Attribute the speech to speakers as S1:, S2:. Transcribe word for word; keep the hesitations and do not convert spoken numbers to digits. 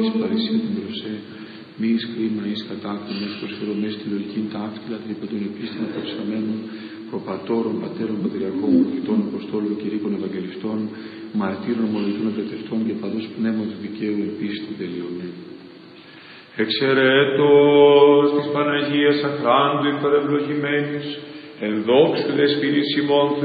S1: εις παρησία την προσέ, μη εις κρίμα, εις κατάκτημα, εις προσφερομές τη λογική ταύτηλα, τρίπετων επίστημα προξαμένων, προπατώρων, πατέρων, πατριαρχών, προφητών, αποστόλων, κηρύκων, ευαγγελιστών, μαρτύρων, ομολογητών, απαιτευτών και παντός πνεύματος δικαίου εν πίστη τελειωμένη. Εξαιρέτως της Παναγίας Αχράντου υπερευλογημένης, εν δόξου δεσποινής ημών